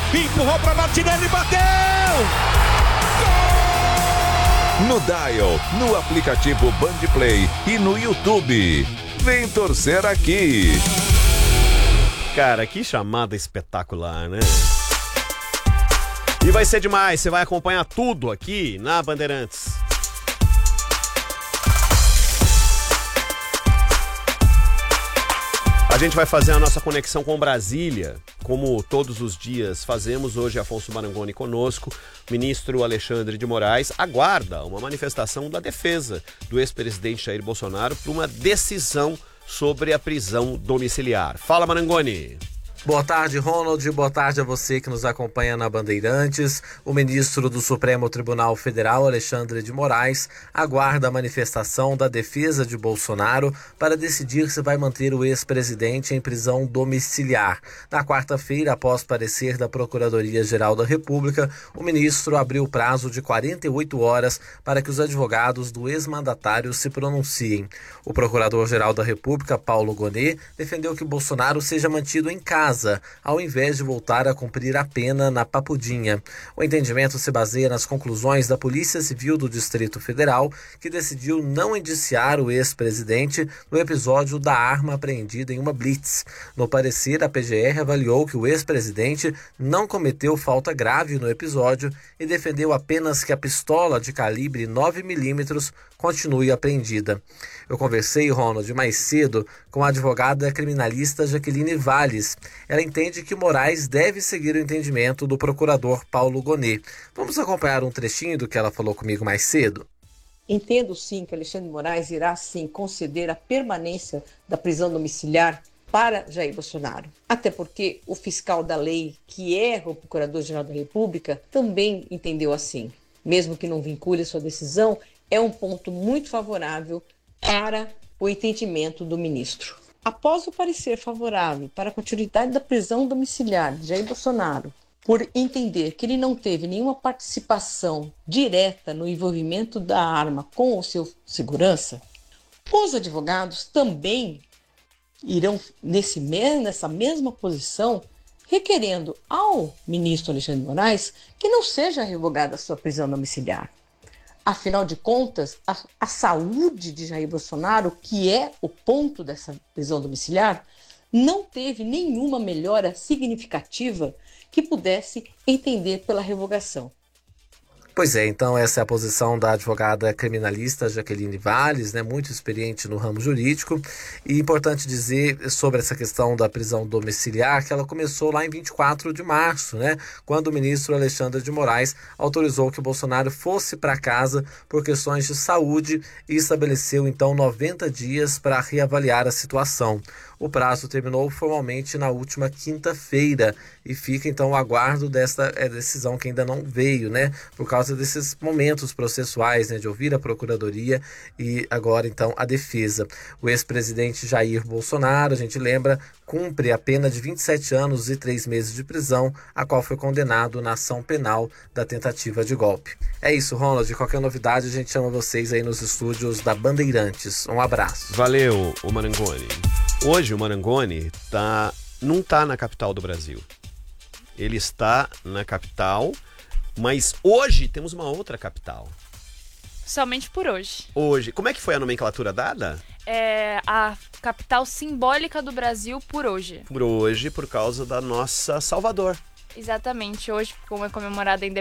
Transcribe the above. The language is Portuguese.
Empurrou para Martinelli, bateu! No Dial, no aplicativo Bandplay e no YouTube. Vem torcer aqui. Cara, que chamada espetacular, né? E vai ser demais, você vai acompanhar tudo aqui na Bandeirantes. A gente vai fazer a nossa conexão com Brasília, como todos os dias fazemos. Hoje, Afonso Marangoni conosco. O ministro Alexandre de Moraes aguarda uma manifestação da defesa do ex-presidente Jair Bolsonaro por uma decisão sobre a prisão domiciliar. Fala, Marangoni! Boa tarde, Ronald. Boa tarde a você que nos acompanha na Bandeirantes. O ministro do Supremo Tribunal Federal, Alexandre de Moraes, aguarda a manifestação da defesa de Bolsonaro para decidir se vai manter o ex-presidente em prisão domiciliar. Na quarta-feira, após parecer da Procuradoria-Geral da República, o ministro abriu o prazo de 48 horas para que os advogados do ex-mandatário se pronunciem. O Procurador-Geral da República, Paulo Gonet, defendeu que Bolsonaro seja mantido em casa, ao invés de voltar a cumprir a pena na Papudinha. O entendimento se baseia nas conclusões da Polícia Civil do Distrito Federal, que decidiu não indiciar o ex-presidente no episódio da arma apreendida em uma blitz. No parecer, a PGR avaliou que o ex-presidente não cometeu falta grave no episódio e defendeu apenas que a pistola de calibre 9mm continue apreendida. Eu conversei, Ronald, mais cedo com a advogada criminalista Jaqueline Valles. Ela entende que Moraes deve seguir o entendimento do procurador Paulo Gonet. Vamos acompanhar um trechinho do que ela falou comigo mais cedo? Entendo sim que Alexandre de Moraes irá sim conceder a permanência da prisão domiciliar para Jair Bolsonaro. Até porque o fiscal da lei, que é o Procurador-Geral da República, também entendeu assim. Mesmo que não vincule a sua decisão, é um ponto muito favorável para o entendimento do ministro. Após o parecer favorável para a continuidade da prisão domiciliar de Jair Bolsonaro, por entender que ele não teve nenhuma participação direta no envolvimento da arma com o seu segurança, os advogados também irão nessa mesma posição, requerendo ao ministro Alexandre de Moraes que não seja revogada a sua prisão domiciliar. Afinal de contas, a saúde de Jair Bolsonaro, que é o ponto dessa prisão domiciliar, não teve nenhuma melhora significativa que pudesse entender pela revogação. Pois é, então essa é a posição da advogada criminalista Jaqueline Valles, né, muito experiente no ramo jurídico. E importante dizer sobre essa questão da prisão domiciliar que ela começou lá em 24 de março, né, quando o ministro Alexandre de Moraes autorizou que Bolsonaro fosse para casa por questões de saúde e estabeleceu então 90 dias para reavaliar a situação. O prazo terminou formalmente na última quinta-feira e fica então o aguardo desta decisão que ainda não veio, né, por causa desses momentos processuais, né, de ouvir a Procuradoria e agora então a defesa. O ex-presidente Jair Bolsonaro, a gente lembra, cumpre a pena de 27 anos e 3 meses de prisão, a qual foi condenado na ação penal da tentativa de golpe. É isso, Ronald. Qualquer novidade a gente chama vocês aí nos estúdios da Bandeirantes. Um abraço. Valeu, o Marangoni. Hoje o Marangoni não está na capital do Brasil. Ele está na capital, mas hoje temos uma outra capital. Somente por hoje. Hoje. Como é que foi a nomenclatura dada? É a capital simbólica do Brasil por hoje. Por hoje, por causa da nossa Salvador. Exatamente. Hoje, como é comemorada a